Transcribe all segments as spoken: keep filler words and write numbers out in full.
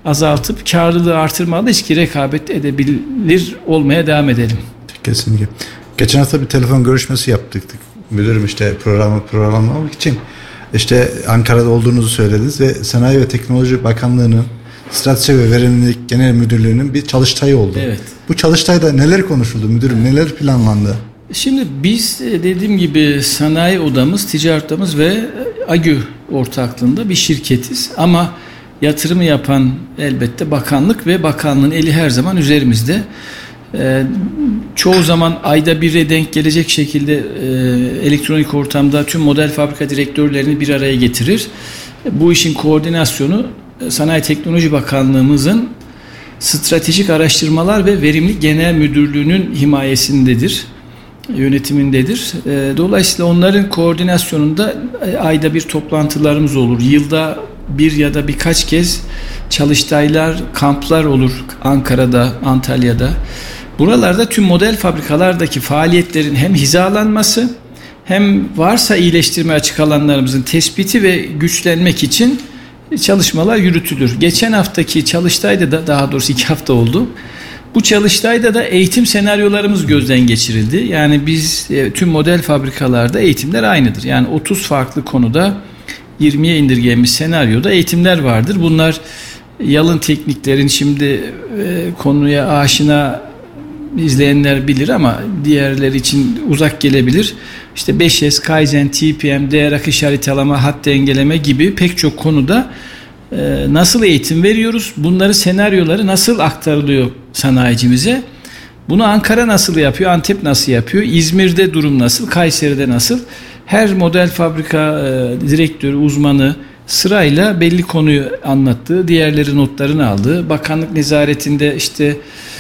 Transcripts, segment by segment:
azaltıp karlılığı artırmalı hiç ki rekabet edebilir olmaya devam edelim. Kesinlikle. Geçen hafta bir telefon görüşmesi yaptık. Müdürüm işte programı programlamak için işte Ankara'da olduğunuzu söylediniz ve Sanayi ve Teknoloji Bakanlığı'nın Strateji ve Verimlilik Genel Müdürlüğü'nün bir çalıştayı oldu. Evet. Bu çalıştayda neler konuşuldu müdürüm? Neler planlandı? Şimdi biz dediğim gibi sanayi odamız, ticaret odamız ve AGÜ ortaklığında bir şirketiz. Ama yatırımı yapan elbette bakanlık ve bakanlığın eli her zaman üzerimizde. Ee, çoğu zaman ayda bire denk gelecek şekilde e, elektronik ortamda tüm model fabrika direktörlerini bir araya getirir. Bu işin koordinasyonu Sanayi Teknoloji Bakanlığımızın Stratejik Araştırmalar ve Verimlilik Genel Müdürlüğü'nün himayesindedir, yönetimindedir. E, dolayısıyla onların koordinasyonunda e, ayda bir toplantılarımız olur. Yılda bir ya da birkaç kez çalıştaylar, kamplar olur Ankara'da, Antalya'da. Buralarda tüm model fabrikalardaki faaliyetlerin hem hizalanması hem varsa iyileştirme açık alanlarımızın tespiti ve güçlenmek için çalışmalar yürütülür. Geçen haftaki çalıştayda da, daha doğrusu iki hafta oldu. Bu çalıştayda da eğitim senaryolarımız gözden geçirildi. Yani biz e, tüm model fabrikalarda eğitimler aynıdır. Yani otuz farklı konuda yirmiye indirgenmiş senaryoda eğitimler vardır. Bunlar yalın tekniklerin şimdi e, konuya aşina izleyenler bilir ama diğerleri için uzak gelebilir. İşte beş S, Kaizen, T P M, değer akış haritalama, hat dengeleme gibi pek çok konuda e, nasıl eğitim veriyoruz? Bunları, senaryoları nasıl aktarılıyor sanayicimize? Bunu Ankara nasıl yapıyor? Antep nasıl yapıyor? İzmir'de durum nasıl? Kayseri'de nasıl? Her model fabrika e, direktörü, uzmanı sırayla belli konuyu anlattığı, diğerleri notlarını aldığı, bakanlık nezaretinde işte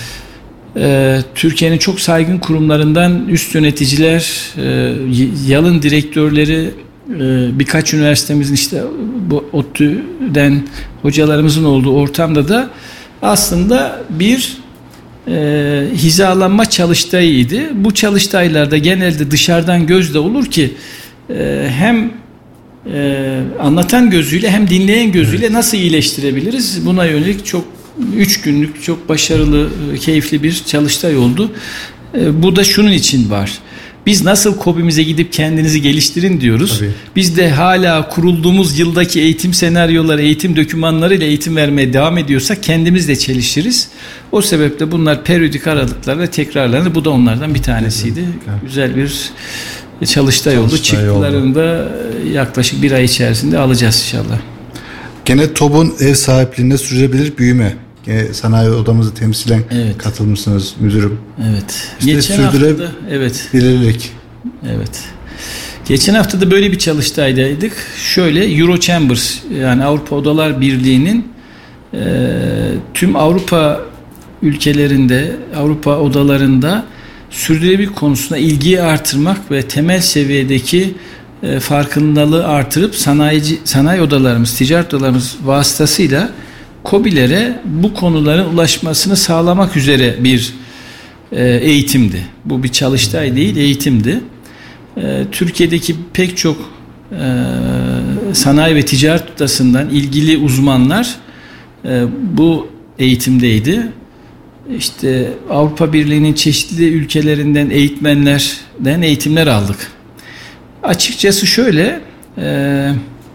Ee, Türkiye'nin çok saygın kurumlarından üst yöneticiler, e, yalın direktörleri, e, birkaç üniversitemizin işte bu ODTÜ'den hocalarımızın olduğu ortamda da aslında bir e, hizalanma çalıştayıydı. Bu çalıştaylarda genelde dışarıdan gözle olur ki e, hem e, anlatan gözüyle hem dinleyen gözüyle evet. Nasıl iyileştirebiliriz? Buna yönelik çok üç günlük çok başarılı, keyifli bir çalıştay oldu. Bu da şunun için var. Biz nasıl KOBİ'mize gidip kendinizi geliştirin diyoruz. Tabii. Biz de hala kurulduğumuz yıldaki eğitim senaryoları, eğitim dokümanlarıyla eğitim vermeye devam ediyorsak kendimiz de çelişiriz. O sebeple bunlar periyodik aralıklarla tekrarlanır. Bu da onlardan bir tanesiydi. Evet. Güzel bir çalıştay, çalıştay oldu. Çıktılarını da yaklaşık bir ay içerisinde alacağız inşallah. Gene TOB'un ev sahipliğinde sürdürülebilir büyüme. Gene sanayi odamızı temsilen evet. Katılmışsınız müdürüm. Evet. İşte Geçen haftada evet. Bilirlik. Evet. Geçen hafta da böyle bir çalıştaydaydık. Şöyle Eurochambers, yani Avrupa Odalar Birliği'nin e, tüm Avrupa ülkelerinde, Avrupa odalarında sürdürülebilirlik konusunda ilgiyi artırmak ve temel seviyedeki e, farkındalığı artırıp sanayici, sanayi odalarımız, ticaret odalarımız vasıtasıyla KOBİ'lere bu konuların ulaşmasını sağlamak üzere bir e, eğitimdi. Bu bir çalıştay değil, eğitimdi. E, Türkiye'deki pek çok e, sanayi ve ticaret odasından ilgili uzmanlar e, bu eğitimdeydi. İşte Avrupa Birliği'nin çeşitli ülkelerinden eğitmenlerden eğitimler aldık. Açıkçası şöyle, e,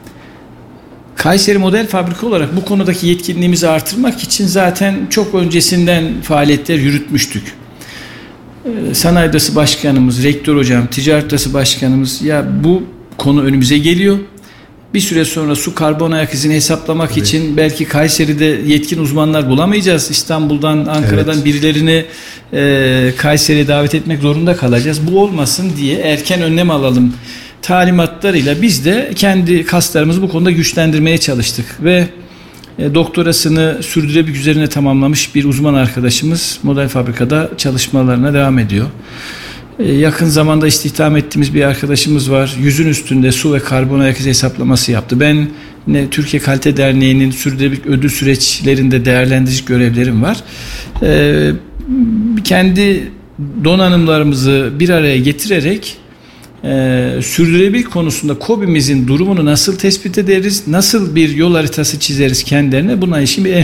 Kayseri Model Fabrika olarak bu konudaki yetkinliğimizi artırmak için zaten çok öncesinden faaliyetler yürütmüştük. E, Sanayi Odası Başkanımız, Rektör Hocam, Ticaret Odası Başkanımız, ya bu konu önümüze geliyor. Bir süre sonra su karbon ayak izini hesaplamak Tabii. için belki Kayseri'de yetkin uzmanlar bulamayacağız. İstanbul'dan, Ankara'dan evet. birilerini e, Kayseri'ye davet etmek zorunda kalacağız. Bu olmasın diye erken önlem alalım talimatlarıyla biz de kendi kaslarımızı bu konuda güçlendirmeye çalıştık. Ve e, doktorasını sürdürülebilirlik üzerine tamamlamış bir uzman arkadaşımız Model Fabrika'da çalışmalarına devam ediyor. Yakın zamanda istihdam ettiğimiz bir arkadaşımız var. Yüzün üstünde su ve karbon ayak izi hesaplaması yaptı. Ben ne Türkiye Kalite Derneği'nin sürdürülebilirlik ödül süreçlerinde değerlendirici görevlerim var. Ee, kendi donanımlarımızı bir araya getirerek e, sürdürülebilirlik konusunda KOBİ'mizin durumunu nasıl tespit ederiz, nasıl bir yol haritası çizeriz kendilerine, buna işin bir